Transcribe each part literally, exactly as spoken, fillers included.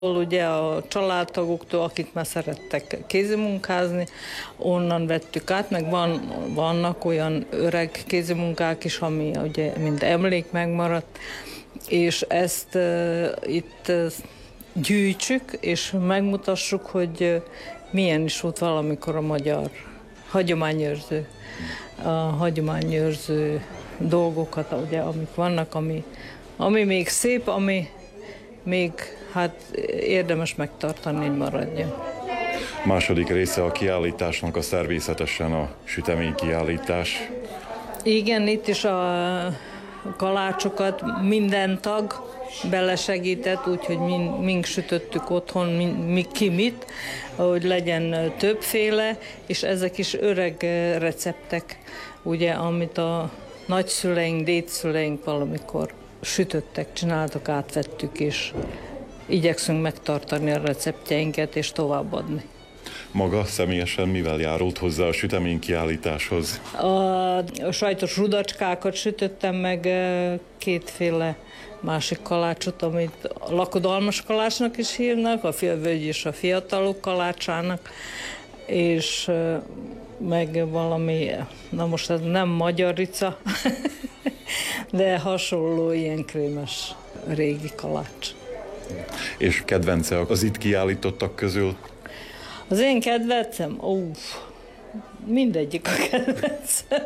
Ugye a családtagoktól, akik már szerettek kézimunkázni, onnan vettük át, meg van, vannak olyan öreg kézimunkák is, ami ugye mind emlék megmaradt, és ezt uh, itt uh, gyűjtsük, és megmutassuk, hogy uh, milyen is volt valamikor a magyar hagyományőrző, a hagyományőrző dolgokat, ugye, amik vannak, ami, ami még szép, ami még hát érdemes megtartani, hogy maradjon. Második része a kiállításnak a természetesen a sütemény kiállítás. Igen, itt is a kalácsokat minden tag belesegített, úgyhogy mi, mink sütöttük otthon, mi, mi ki mit, hogy legyen többféle, és ezek is öreg receptek, ugye, amit a nagyszüleink, dédszüleink valamikor sütöttek, csináltak, átvettük, és igyekszünk megtartani a receptjeinket és továbbadni. Maga személyesen mivel járult hozzá a sütemény kiállításhoz? A sajtos rudacskákat sütöttem meg, kétféle másik kalácsot, amit a lakodalmas kalácsnak is hívnak, a völgy és a fiatalok kalácsának, és meg valami, na most ez nem magyarica, de hasonló ilyen krémes régi kalács. És kedvence az itt kiállítottak közül? Az én kedvencem? Ó, mindegyik a kedvencem.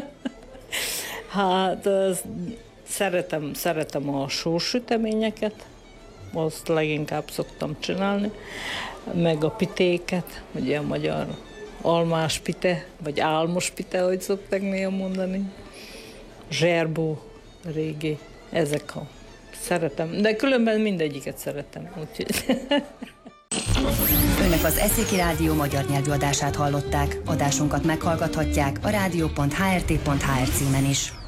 Hát szeretem, szeretem a sósüteményeket, azt leginkább szoktam csinálni, meg a pitéket, ugye a magyar almás pite, vagy álmos pite, ahogy szokták néha mondani. Zserbó, régi, ezek a szeretem, de különben mindegyiket szeretem, úgyhogy... Önök az Eszéki Rádió magyar nyelvű adását hallották. Adásunkat meghallgathatják a rádió pont há er té pont há er címen is.